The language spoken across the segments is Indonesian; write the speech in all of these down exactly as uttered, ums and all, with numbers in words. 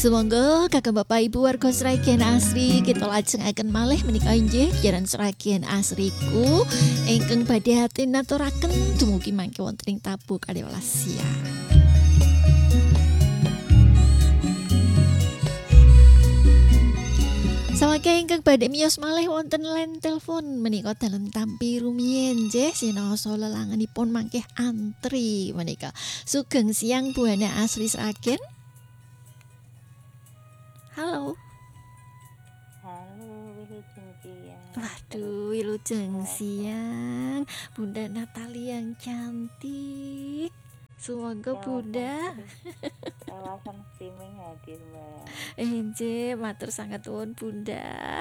Sumangga kakang bapak ibu warga Sragen asri kita lajengaken malih menika inggih jaran Sragen asriku ingkang badhe ati naturaken dumugi mangke wonten ing tabuh kalih welas siang. Sawake ingkang badhe miyos malih wonten line telepon menika dalem tampi rumiyin nggih sinaosa lelanganipun mangke antri menika. Sugeng siang Bu Hana asri Sragen. Halo. Halo, wilujeng siang. Waduh, wilujeng siang. Bunda Natali yang cantik. Semoga Bunda. Kawasan streaming hadir, Mbak. Enje, matur sangat nuwun Bunda.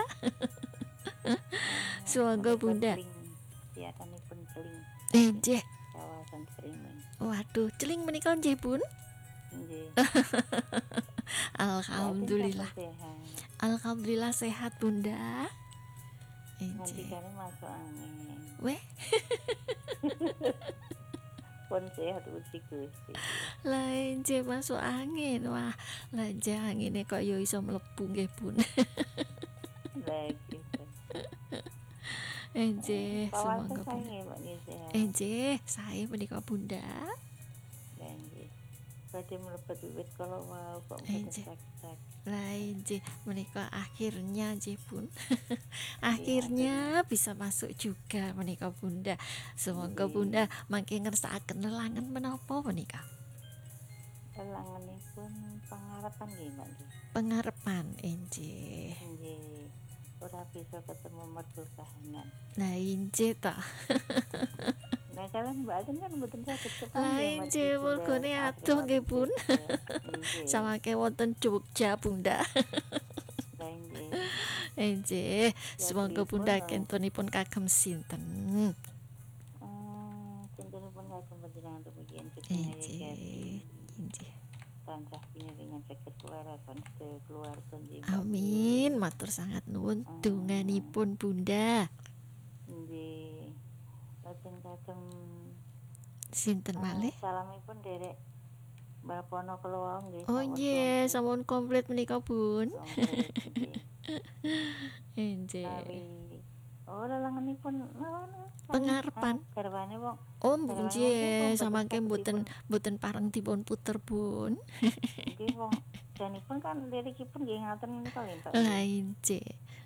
Semoga Bunda. Siatanipun celing. Enje. Kawasan streaming. Waduh, celing menika nggih, Bun? Nggih. Alhamdulillah. Alhamdulillah sehat Bunda. Nanti kali masuk angin. Weh. Pun sehat uji Gusti. Lah enje masuk angin. Wah, lanje angine kok yo iso mlebu nggih, Bun. Lah gitu. Enje, semoga Bunda. Enje, sae menika Bunda. Badhe mlebet wiwit kala wau kok ketek-ketek. Lah enje menika akhirnya nggih Bun. Akhirnya bisa masuk juga menika Bunda. Semoga Bunda mangke ngersakaken lelangan menapa menika? Lelanganipun pangarepan nggih, Mbak. Pengarepan enje. Nggih. Ora bisa ketemu mertu kahanan. Lah enje ta. Nah, kalian Mbak Ajen kan mboten saged kepanggih. Lah enje mulgone adoh nggih Bun. Samangke wonten Jogja Bunda. Lah enje. Enje, semoga Bunda kentunipun kagem sinten. Oh, kentunipun kagem panjenengan rumiyin Enje. Enje. Tansah pinringan saged kewarasan keluarga nggih. Amin, matur sangat nuwun donganipun Bunda. Nggih. Lajeng kagem sinten malih? Salamipun derek Bapono kula nggih. Oh nggih, sampun komplit menika Bun. Enje. Oh, lelanganipun pengarepan. Garwane wong. Oh, nggih, samangke mboten mboten pareng dipun puter Bun. Nggih wong danipun kan lirikipun nggih ngaten menika lho, Pak. Lah enje.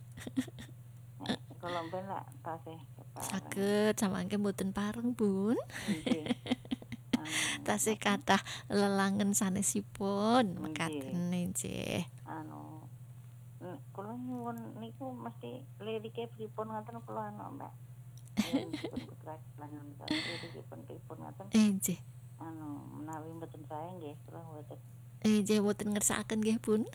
Kalau ben lak tasih saged samangke mboten pareng Bun. Nggih. Tasih kathah lelangan sanesipun mekaten nggih. Anu kula nyuwun niku mesti lirike pripun ngoten kula anu, Mbak. Putra lanang lirikipun pripun ngoten. Nggih. Anu menawi mboten sae nggih kula mboten. Nggih mboten ngersakaken nggih Bun.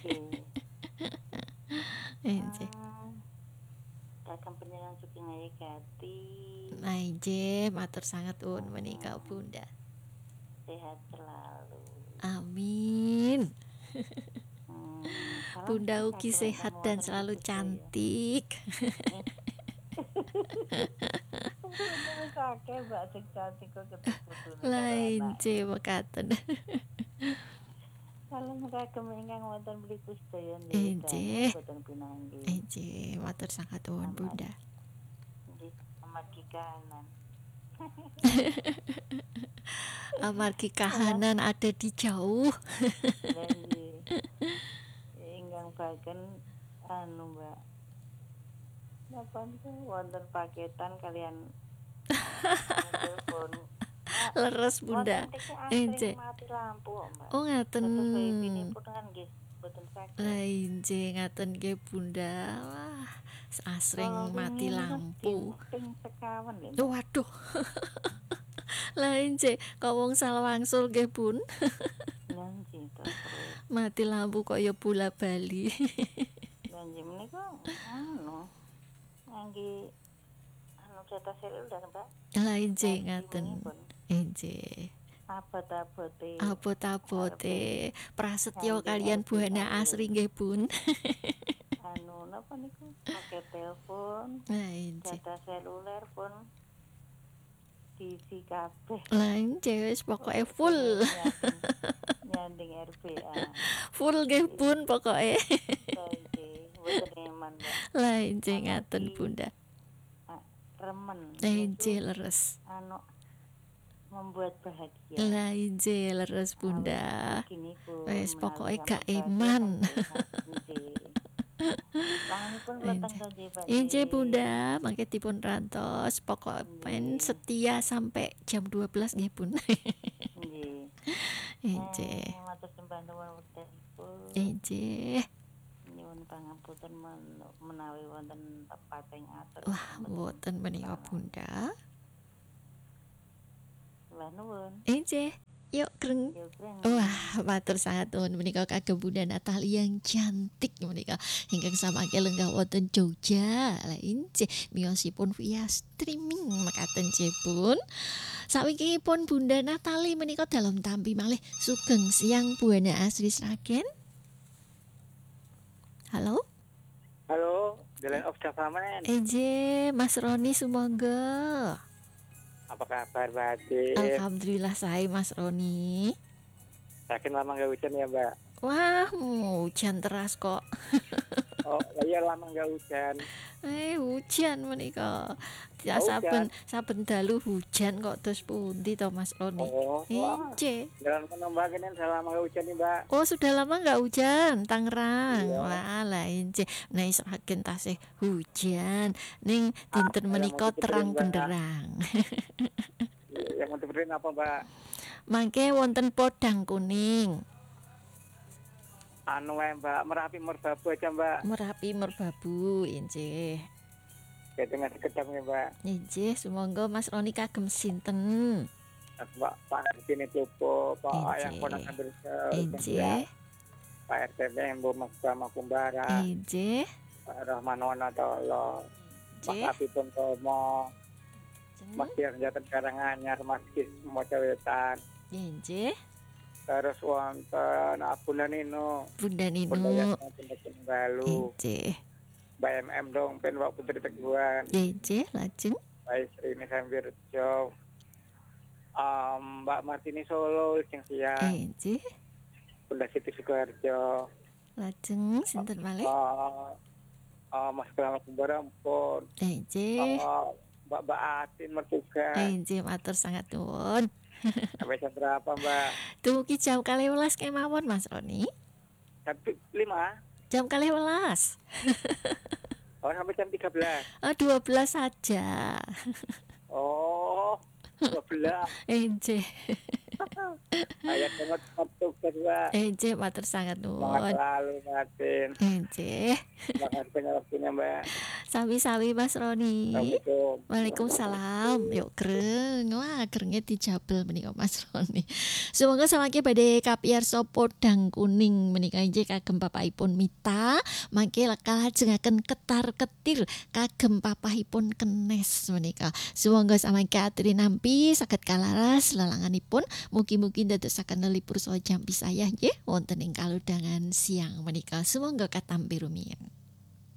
Nggih. Kagem panjenengan sugeng aye gati. Nggih, matur sangat nuwun menika Bunda. Sehat selalu. Amin. Hmm, Bunda ugi sehat dan selalu cantik. Kakek Mbak sing cantik kok ketemu. Lain je mekaten. Salam kagem ingkang wonten mriku sedaya nggih. Boten pinanggih. Nggih, matur sangat nuwun Bunda. Nggih, amargi kahanan. Amargi kahanan ada di jauh. Nggih. Ingkang bagen anu, Mbak. Napa niku wonten paketan kalian telepon. Leres Bunda. Enje. Mati lampu, Mbak. Oh ngaten. Winipun kan nggih boten saged. Lah inje ngaten nggih Bunda. Wah, asring mati lampu. Ping sekawan lho. Oh, waduh. Lah inje kok wong salwangsul nggih Bun. Lah nggih to. Mati lampu kok ya bola bali. Lah nggih menika anu ngangge anu data seluler, Mbak. Lah inje ngaten. Inje. Abot-abote. Abot-abote. Prasetyo kalian Bu Hana asri nggih Bun. Anu napa niku? Pakai telepon. Lah inje. Data seluler pun diisi kabeh. Lah inje wis pokoke full. nyanding R B A. Full nggih pun pokoke. Nggih, mboten eman, Mbak. Lah injih Anak ngaten ki Bunda. ah, remen Injih yaitu leres. anu membuat bahagia. Lah injih leres Awit Bunda. ugi nipun Wes menawi pokoke sampun gak bahagia eman. kan sehat. Nggih. Panganipun kula Injih. tanggal nggih, Pak Injih nggih. Bunda, mangke dipun rantos pokok pen Nggih. setia sampai jam dua belas nggih Bun. Nggih. Injih. Eh, matur sembah nuwun wekdalipun. Injih. Nyuwun pangapunten men- menawi wonten tepating atur Wah, mboten menika Bunda. Mbah nuwun. Injih. Yuk kreng. Nggih, Breng. Wah, matur sangat nuwun menika kagem Bunda Natalia yang cantik menika ingkang samangke lenggah wonten Jogja. Lah injih miyosipun via streaming mekaten nggih Bun. Sawingkipun Bunda Natali menika dalam tampi malih sugeng siang Buana Asri Sragen. Halo? Halo, The Land of Java Man. Injih, Mas Roni sumangga. Apa kabar, Mbak Adit? Alhamdulillah sae Mas Roni. Yakin lama nggak hujan ya, Mbak? Wah, hujan teras kok. Oh, iya lama nggak hujan. Eh, hujan menika. Ya Oh, saben saben dalu hujan kok terus pundi to Mas Roni? Oh, wah. Injih. Jalan penembakan yang sudah lama nggak hujan nih, Mbak. Oh, sudah lama nggak hujan, Tangerang. Iya. Wah, lah injih. Nek Sragen tasih hujan, ning dinten Ah, menika yang mau terang dibenerin, Mbak. benderang. Yang mau dibenerin apa, Mbak? Mangke wonten podang kuning, Anu wae, Mbak, Merapi Merbabu aja, Mbak. Merapi Merbabu, injih. Jadi nggak sekedap nih, Mbak. Injih, sumangga Mas Roni kagem sinten? Mbak, Pak Sini Tupo, Pak Injih. Ayang Ponakan Bersel, Injih, Pak R T B Embo Mas Bama Kumbara, injih, Pak Rahmanona Tolo, Pak injih. Kapitun Tomo, Mas Dian Jatan Karanganyar, Mas Kis Mocawetan, Injih, terus wonten Abuna Nino, Bunda Bunda Ninu. Yasna Bunda Balu, Injih, Mbak M M dong, Pen Mbak Putri Teguhan, injih, lajeng. Mbak Srini Sambirjo, um, Mbak Martini Solo, Jeng Siang, Injih, Bunda Siti Sukoharjo, lajeng sinten malih? uh, uh, Mas Bama Kumbara Ampun, Injih. uh, Mbak Mbak Atin Mertuga, Injih matur sangat nuwun. sampai jam berapa Mbak? Dumugi jam kalih welas kemawon Mas Roni. Jam lima? Jam kalih welas. Oh, sampai jam tiga belas. Oh, dua belas saja. Oh, dua belas. Injih. Ayat banget Mertuga, Mbak. Injih matur sangat Semangat nuwun. selalu, Martin. Injih. Semangat banyak waktunya, Mbak. Sami-sami Mas Roni. Assalamualaikum. Waalaikumsalam. Yuk greng. Wah, grenge dijabel menika Mas Roni. Semoga samangke badhe kapiyarsa podang kuning menika injih kagem bapakipun Mita, mangke kalajengaken ketar-ketir kagem papahipun Kenes menika. Semoga samangke aturi nampi saged kalaras lelanganipun, mugi-mugi ndadosaken lelipur saha jampi saya nggih wonten ing kalodhangan siang menika. Semoga katampi rumiyin.